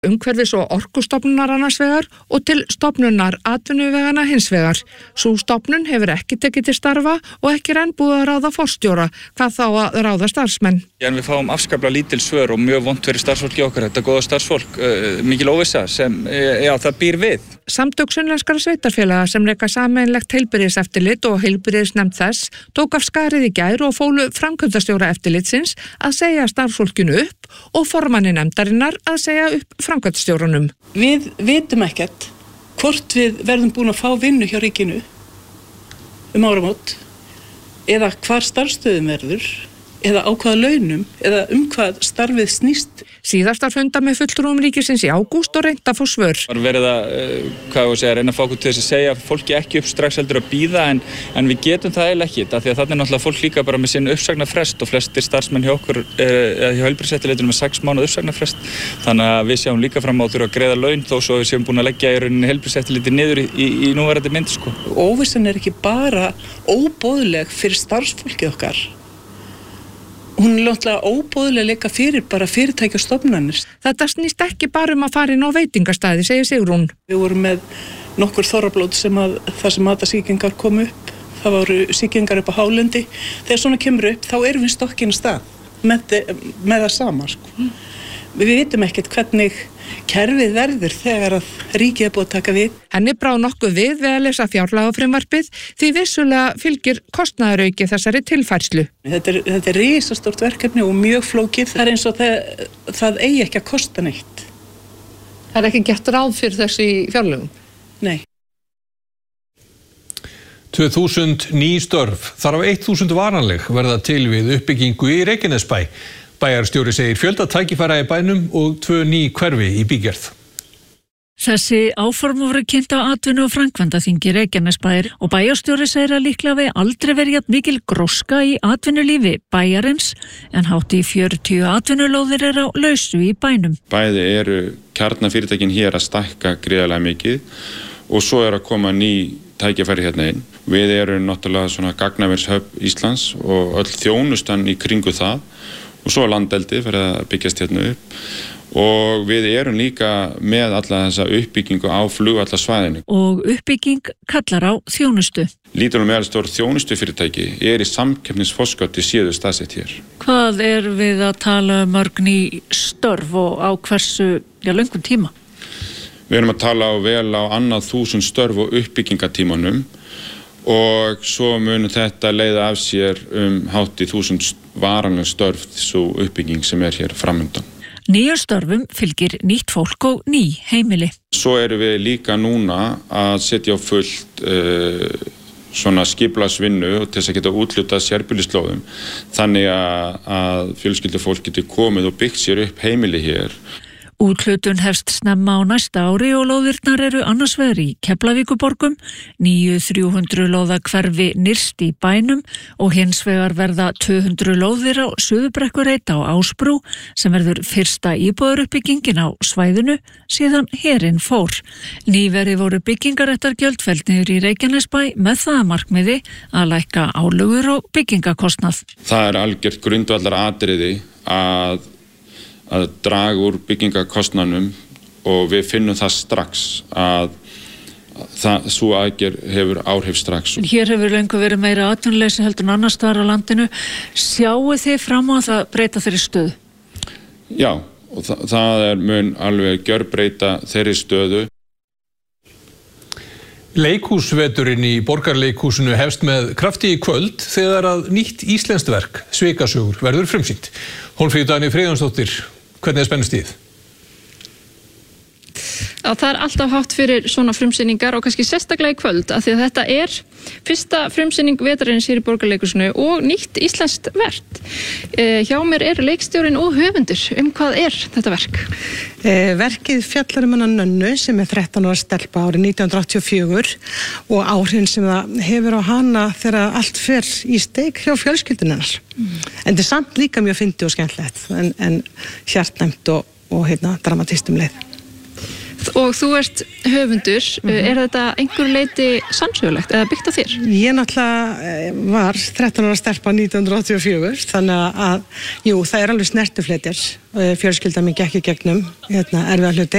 umhverfis- og orkustofnunar annars vegar og til stofnunar atvinnuvegana hins vegar. Sú stofnun hefur ekki tekið til starfa og ekki enn búið að ráða forstjóra, hvað þá að ráða starfsmenn. En við fáum afskaplega lítil svör og mjög vont fyrir starfsfólki okkar, þetta góða starfsfólk, mikil óvissa sem, það býr við. Samtök sunnlenskra sveitarfélaga sem reka sameiginlegt heilbrigðiseftirlit og heilbrigðisnefnd þess tók af skarið í gær og fólu framkvæmdastjóra eftirlitsins að segja starfsfólkinu upp og formanni nefndarinnar að segja upp framkvæmdastjóranum. Við vitum ekkert hvort við verðum búin að fá vinnu hjá ríkinu áramót eða hvar starfsstöðum verður eða á hvaða launum eða hvað starfið snýst. Síðast var fundað með fulltrúum ríkisins í ágúst og reynt að fá svör. Það var verið að reyna að fá okkur til þess að segja fólki ekki upp strax heldur að bíða en við getum það eiginlega ekki, af því að þannig náttúrulega fólk líka bara með sinn uppsagnarfrest og flestir starfsmenn hjá okkur hjá heilbrigðiseftirlitinu með 6 mánaða uppsagnarfrest. Þannig að við sjáum líka fram á að þurfa að greiða laun þó svo við séum búin að leggja í rauninni heilbrigðiseftirlitið niður í núverandi mynd sko. Óvissan ekki bara óboðleg fyrir starfsfólkið okkar. Hún náttúrulega óboðlega líka fyrir bara fyrirtæki og stofnanir. Þetta snýst ekki bara að fara inn á veitingastæði, segir Sigrún. Við vorum með nokkur þorrablót þar sem matasýkingar komu upp. Það voru sýkingar upp á hálendi. Þegar svona kemur upp, þá erum við stokkinn stað með það sama. Sko. Við vitum ekkert hvernig kerfið verður þegar að ríkið er búið að taka við. Henni brá nokkuð við að lesa fjárlagafrumvarpið því vissulega fylgir kostnaðarauki þessari tilfærslu. Þetta er risastórt verkefni og mjög flókið. Það eins og það eigi ekki að kosta neitt. Það er ekki gert ráð fyrir þessu í fjárlögum? Nei. 2000 ný störf, þar af 1000 varanleg verða til við uppbyggingu í Reykjanesbæ. Bæjarstjóri segir fjölda tækifæra í bænum og 2 ný hverfi í bígerð. Þessi áform voru kynnt á atvinnu- og framkvæmdaþingi Reykjanesbæjar og bæjarstjóri segir að líklega við aldrei verið jafn mikil gróska í atvinnulífi bæjarins en hátt í 40 atvinnulóðir á lausu í bænum. Bæði eru kjarnafyrirtækin hér að stækka gríðarlega mikið og svo að koma ný tækifæri hérna inn. Við erum náttúrulega svona gagnavershöfn Íslands og öll þjónustan í kringu það. Og svo landeldi fyrir að byggjast hérna upp og við erum líka með alla þessa uppbyggingu á flugvallarsvæðinu. Og uppbygging kallar á þjónustu. Lítil og meðalstór þjónustufyrirtæki í samkeppnisforskoti séu staðsett hér. Hvað er við að tala mörg ný störf og á hversu löngum tíma? Við erum að tala vel á annað 1000 störf og uppbyggingatímanum og svo mun þetta leiða af sér hátt í 1000 varanleg störf svo uppbygging sem hér framundan. Nýjum störfum fylgir nýtt fólk og ný heimili. Svo erum við líka núna að setja á fullt svona skipulagsvinnu til þess að geta útlutað sérbýlislóðum þannig að fjölskyldufólk getur komið og byggt sér upp heimili hér. Úthlutun hefst snemma á næsta ári og lóðirnar eru annars vegar í Keflavíkurborgum, 300 lóða hverfi nyrst í bænum og hins vegar verða 200 lóðir á Suðurbrekkureit á Ásbrú sem verður fyrsta íbúðaruppbyggingin á svæðinu síðan herinn fór. Nýverið voru byggingaréttargjöld felld niður í Reykjanesbæ með það markmiði að lækka álögur og byggingakostnað. Það algjört grundvallar atriði að draga úr byggingakostnaðnum og við finnum það strax að svo aðgerð hefur áhrif strax. Hér hefur lengur verið meira atvinnuleysi heldur en annars staðar á landinu. Sjáu þið fram á að það breyta þeirri stöðu? Já, og það mun alveg gjörbreyta þeirri stöðu. Leikhúsveturinn í Borgarleikhúsinu hefst með krafti í kvöld þegar að nýtt íslenskt verk, Svikasögur, verður frumsýnt. Hólmfríður Dagný Friðjónsdóttir, hvernig spennustíð? Það er alltaf hátt fyrir svona frumsýningar og kannski sérstaklega í kvöld af því að þetta er fyrsta frumsýning vetrarins hér í Borgarleikhúsinu og nýtt íslenskt verk. Hjá mér er leikstjórinn og höfundur. Hvað er þetta verk? Verkið fjallar hana Nönnu sem er 13 ára stelpa árið 1984 og áhrifin sem það hefur á hana þegar allt fer í steik hjá fjölskyldunnar. En þetta er samt líka mjög fyndið og skemmtilegt en hjartnæmt og dramatístum leið. Og þú ert höfundur, er þetta einhver leiti sannsögulegt eða byggt á þér? Ég náttúrulega var 13 ára stelpa 1984, þannig að, jú, það alveg snertifletjar. Fjölskylda mín gekk í gegnum erfiða hluti.